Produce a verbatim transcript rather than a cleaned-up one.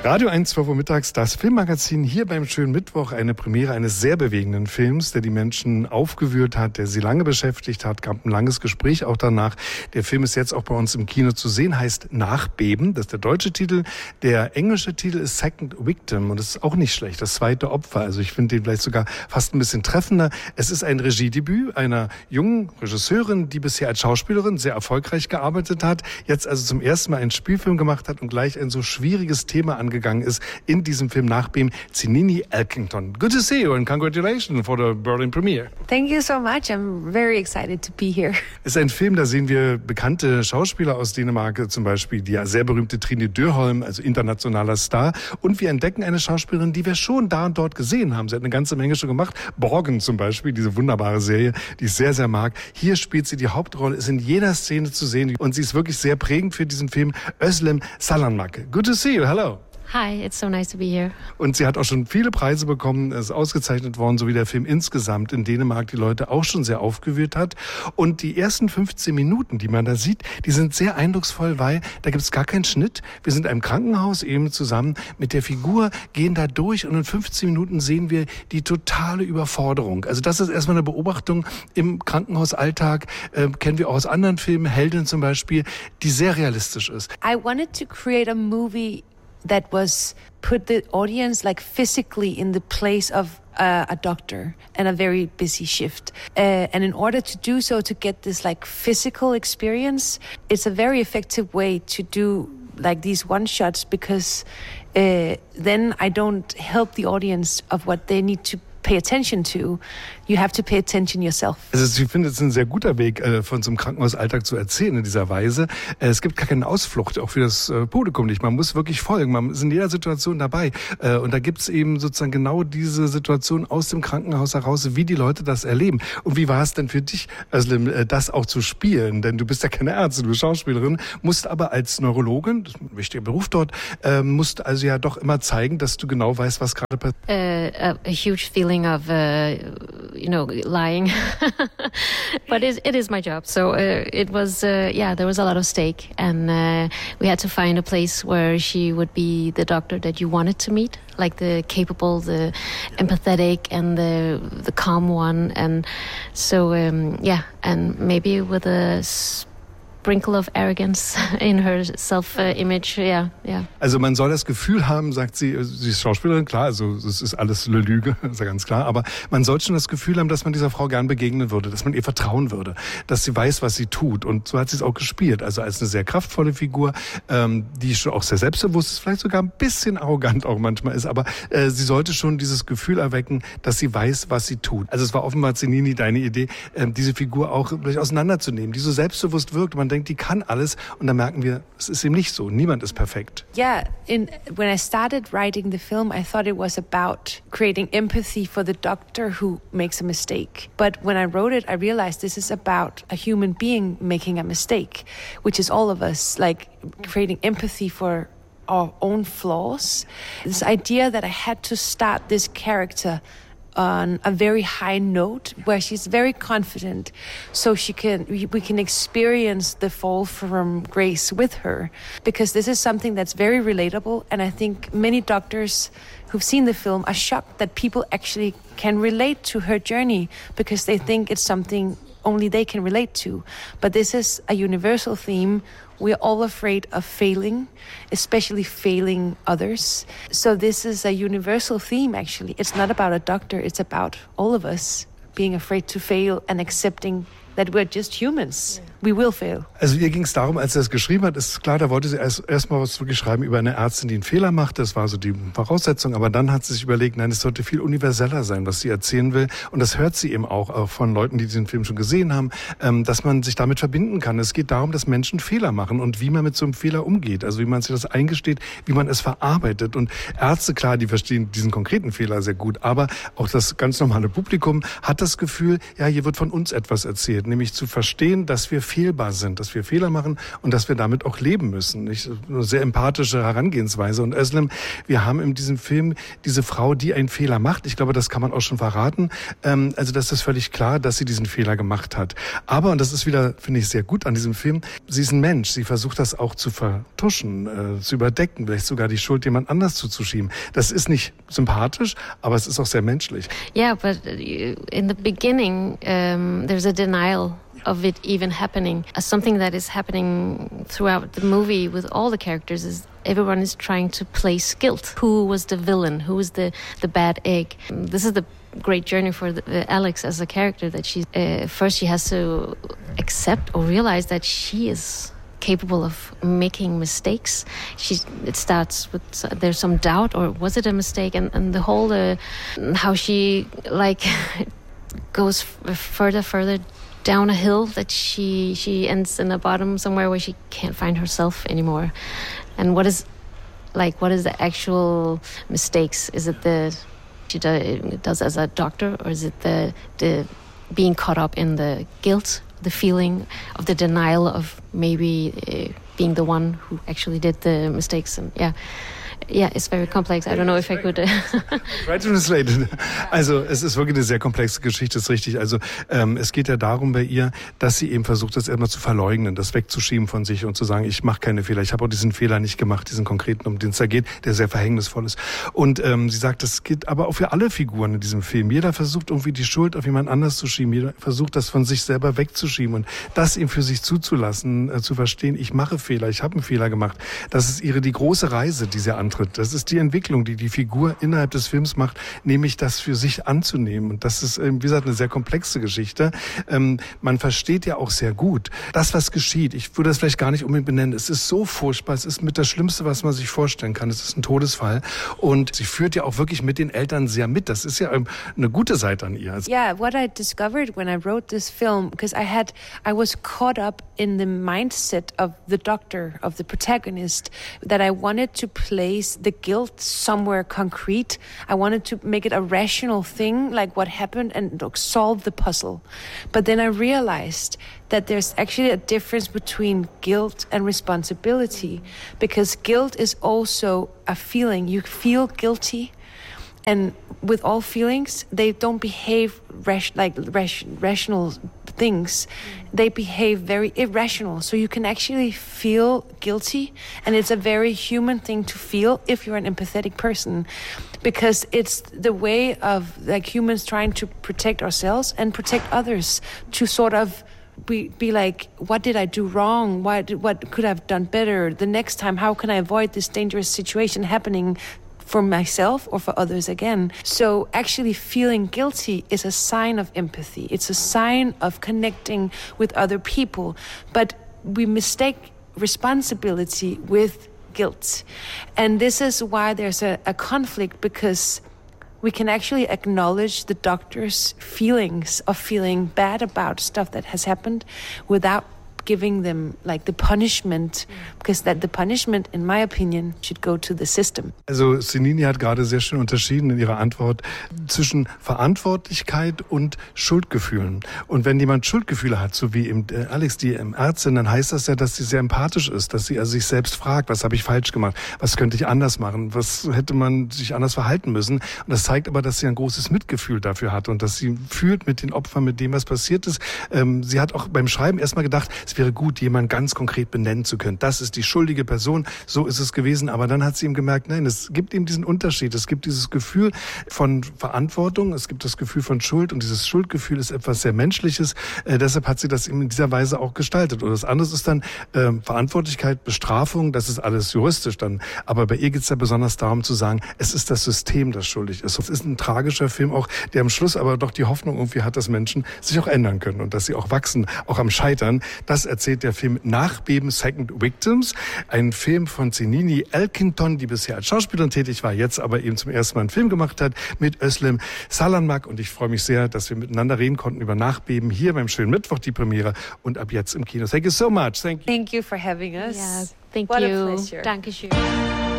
Radio eins, zwölf Uhr mittags, das Filmmagazin hier beim schönen Mittwoch. Eine Premiere eines sehr bewegenden Films, der die Menschen aufgewühlt hat, der sie lange beschäftigt hat. Gab ein langes Gespräch auch danach. Der Film ist jetzt auch bei uns im Kino zu sehen, heißt Nachbeben. Das ist der deutsche Titel. Der englische Titel ist Second Victim und das ist auch nicht schlecht, das zweite Opfer. Also ich finde den vielleicht sogar fast ein bisschen treffender. Es ist ein Regiedebüt einer jungen Regisseurin, die bisher als Schauspielerin sehr erfolgreich gearbeitet hat, jetzt also zum ersten Mal einen Spielfilm gemacht hat und gleich ein so schwieriges Thema angegangen ist in diesem Film Nachbeben. Zinini Elkington. Good to see you and congratulations for the Berlin premiere. Thank you so much. I'm very excited to be here. Es ist ein Film, da sehen wir bekannte Schauspieler aus Dänemark, zum Beispiel die sehr berühmte Trine Dyrholm, also internationaler Star. Und wir entdecken eine Schauspielerin, die wir schon da und dort gesehen haben. Sie hat eine ganze Menge schon gemacht. Borgen zum Beispiel, diese wunderbare Serie, die ich sehr, sehr mag. Hier spielt sie die Hauptrolle, ist in jeder Szene zu sehen und sie ist wirklich sehr prägend für diesen Film. Özlem Salanmak. Good to see you. Hello. Hi, it's so nice to be here. Und sie hat auch schon viele Preise bekommen, ist ausgezeichnet worden, so wie der Film insgesamt in Dänemark die Leute auch schon sehr aufgewühlt hat. Und die ersten fünfzehn Minuten, die man da sieht, die sind sehr eindrucksvoll, weil da gibt es gar keinen Schnitt. Wir sind in einem Krankenhaus eben zusammen mit der Figur, gehen da durch und in fünfzehn Minuten sehen wir die totale Überforderung. Also das ist erstmal eine Beobachtung im Krankenhausalltag, äh, kennen wir auch aus anderen Filmen, Heldin zum Beispiel, die sehr realistisch ist. I wanted to create a movie that was put the audience like physically in the place of uh, a doctor and a very busy shift. Uh, and in order to do so, to get this like physical experience, it's a very effective way to do like these one shots because uh, then I don't help the audience of what they need to pay attention to. You have to pay attention yourself. Also ich finde, es ist ein sehr guter Weg, äh, von so einem Krankenhausalltag zu erzählen in dieser Weise. Äh, es gibt gar keine Ausflucht, auch für das äh, Publikum nicht. Man muss wirklich folgen, man ist in jeder Situation dabei. Äh, und da gibt's eben sozusagen genau diese Situation aus dem Krankenhaus heraus, wie die Leute das erleben. Und wie war es denn für dich, Özlem, äh, das auch zu spielen? Denn du bist ja keine Ärztin, du bist Schauspielerin, musst aber als Neurologin, das ist ein wichtiger Beruf dort, äh, musst also ja doch immer zeigen, dass du genau weißt, was gerade passiert. Uh, a, a huge feeling of, uh, you know, lying. But it, it is my job. So uh, it was, uh, yeah, there was a lot of stake. And uh, we had to find a place where she would be the doctor that you wanted to meet, like the capable, the empathetic, and the the calm one. And so, um, yeah, and maybe with a sprinkle of arrogance in her self-image, ja, yeah, ja. Yeah. Also man soll das Gefühl haben, sagt sie, sie ist Schauspielerin, klar, also es ist alles eine Lüge, ist ja ganz klar, aber man sollte schon das Gefühl haben, dass man dieser Frau gern begegnen würde, dass man ihr vertrauen würde, dass sie weiß, was sie tut und so hat sie es auch gespielt, also als eine sehr kraftvolle Figur, ähm, die schon auch sehr selbstbewusst ist, vielleicht sogar ein bisschen arrogant auch manchmal ist, aber äh, sie sollte schon dieses Gefühl erwecken, dass sie weiß, was sie tut. Also es war offenbar, Zinini, deine Idee, äh, diese Figur auch vielleicht auseinanderzunehmen, die so selbstbewusst wirkt, man denkt, die kann alles und dann merken wir, es ist eben nicht so. Niemand ist perfekt. Yeah, in, when I started writing the film, I thought it was about creating empathy for the doctor who makes a mistake. But when I wrote it, I realized this is about a human being making a mistake, which is all of us, like creating empathy for our own flaws. This idea that I had to start this character on a very high note where she's very confident so she can we, we can experience the fall from grace with her, because this is something that's very relatable, and I think many doctors who've seen the film are shocked that people actually can relate to her journey because they think it's something only they can relate to. But this is a universal theme. We're all afraid of failing, especially failing others. So this is a universal theme, actually. It's not about a doctor, it's about all of us being afraid to fail and accepting that we're just humans. We will fail. Also ihr ging es darum, als er es geschrieben hat, ist klar, da wollte sie erst erstmal was wirklich schreiben über eine Ärztin, die einen Fehler macht. Das war so die Voraussetzung. Aber dann hat sie sich überlegt, nein, es sollte viel universeller sein, was sie erzählen will. Und das hört sie eben auch, auch von Leuten, die diesen Film schon gesehen haben, ähm, dass man sich damit verbinden kann. Es geht darum, dass Menschen Fehler machen und wie man mit so einem Fehler umgeht. Also wie man sich das eingesteht, wie man es verarbeitet. Und Ärzte, klar, die verstehen diesen konkreten Fehler sehr gut. Aber auch das ganz normale Publikum hat das Gefühl, ja, hier wird von uns etwas erzählt. passiert, nämlich zu verstehen, dass wir fehlbar sind, dass wir Fehler machen und dass wir damit auch leben müssen. Nicht? Eine sehr empathische Herangehensweise. Und Özlem, wir haben in diesem Film diese Frau, die einen Fehler macht. Ich glaube, das kann man auch schon verraten. Ähm, also das ist völlig klar, dass sie diesen Fehler gemacht hat. Aber, und das ist wieder, finde ich, sehr gut an diesem Film, sie ist ein Mensch. Sie versucht das auch zu vertuschen, äh, zu überdecken, vielleicht sogar die Schuld jemand anders zuzuschieben. Das ist nicht sympathisch, aber es ist auch sehr menschlich. Yeah, but in the beginning, um, there's a denial of it even happening. As something that is happening throughout the movie with all the characters is everyone is trying to place guilt. Who was the villain? Who was the, the bad egg? This is the great journey for the, uh, Alex as a character, that she uh, first she has to accept or realize that she is capable of making mistakes. She it starts with uh, there's some doubt, or was it a mistake, and and the whole uh, how she like goes f- further further down a hill, that she she ends in the bottom somewhere where she can't find herself anymore. And what is like what is the actual mistakes? Is it the she do, does as a doctor, or is it the the being caught up in the guilt, the feeling of the denial of maybe uh, being the one who actually did the mistakes? And yeah, yeah, it's very complex. I don't know if I could. Uh Right translated. Also es ist wirklich eine sehr komplexe Geschichte, ist richtig. Also ähm, es geht ja darum bei ihr, dass sie eben versucht, das erstmal zu verleugnen, das wegzuschieben von sich und zu sagen, ich mache keine Fehler, ich habe auch diesen Fehler nicht gemacht, diesen konkreten, um den es da geht, der sehr verhängnisvoll ist. Und ähm, sie sagt, das geht aber auch für alle Figuren in diesem Film. Jeder versucht irgendwie die Schuld auf jemand anders zu schieben, jeder versucht das von sich selber wegzuschieben und das ihm für sich zuzulassen, äh, zu verstehen, ich mache Fehler, ich habe einen Fehler gemacht. Das ist ihre die große Reise, die sie antritt. Das ist die Entwicklung, die die Figur innerhalb des Films macht, nämlich das für sich anzunehmen. Und das ist, wie gesagt, eine sehr komplexe Geschichte. Ähm, man versteht ja auch sehr gut, das, was geschieht. Ich würde das vielleicht gar nicht unbedingt benennen. Es ist so furchtbar. Es ist mit das Schlimmste, was man sich vorstellen kann. Es ist ein Todesfall. Und sie führt ja auch wirklich mit den Eltern sehr mit. Das ist ja eine gute Seite an ihr. Yeah, what I discovered when I wrote this film, because I had, I was caught up in the mindset of the doctor, of the protagonist, that I wanted to place the guilt somewhere concrete. I wanted to make it a rational thing, like what happened, and solve the puzzle. But then I realized that there's actually a difference between guilt and responsibility, because guilt is also a feeling. You feel guilty, and with all feelings, they don't behave rash- like rash- rational things. They behave very irrational. So you can actually feel guilty, and it's a very human thing to feel if you're an empathetic person, because it's the way of like humans trying to protect ourselves and protect others, to sort of be, be like, what did I do wrong? What, what could I have done better? The next time, how can I avoid this dangerous situation happening for myself or for others again? So actually feeling guilty is a sign of empathy. It's a sign of connecting with other people. But we mistake responsibility with guilt. And this is why there's a, a conflict, because we can actually acknowledge the doctor's feelings of feeling bad about stuff that has happened without giving them like the punishment, because that the punishment, in my opinion, should go to the system. Also Senini hat gerade sehr schön unterschieden in ihrer Antwort zwischen Verantwortlichkeit und Schuldgefühlen. Und wenn jemand Schuldgefühle hat, so wie eben Alex, die Ärztin, dann heißt das ja, dass sie sehr empathisch ist, dass sie also sich selbst fragt, was habe ich falsch gemacht, was könnte ich anders machen, was hätte man sich anders verhalten müssen. Und das zeigt aber, dass sie ein großes Mitgefühl dafür hat und dass sie fühlt mit den Opfern, mit dem, was passiert ist. Ähm, sie hat auch beim Schreiben erstmal gedacht, es wäre gut, jemanden ganz konkret benennen zu können. Das ist die schuldige Person, so ist es gewesen. Aber dann hat sie eben gemerkt, nein, es gibt eben diesen Unterschied. Es gibt dieses Gefühl von Verantwortung, es gibt das Gefühl von Schuld und dieses Schuldgefühl ist etwas sehr Menschliches. Äh, deshalb hat sie das eben in dieser Weise auch gestaltet. Und das andere ist dann äh, Verantwortlichkeit, Bestrafung, das ist alles juristisch dann. Aber bei ihr geht es ja besonders darum zu sagen, es ist das System, das schuldig ist. Es ist ein tragischer Film auch, der am Schluss aber doch die Hoffnung irgendwie hat, dass Menschen sich auch ändern können und dass sie auch wachsen, auch am Scheitern. Das erzählt der Film Nachbeben, Second Victims, ein Film von Senini Elkinton, die bisher als Schauspielerin tätig war, jetzt aber eben zum ersten Mal einen Film gemacht hat mit Özlem Salanmak. Und ich freue mich sehr, dass wir miteinander reden konnten über Nachbeben hier beim schönen Mittwoch, die Premiere, und ab jetzt im Kino. Thank you so much. Thank you. Thank you for having us. Yeah, thank What you. a pleasure. Dankeschön.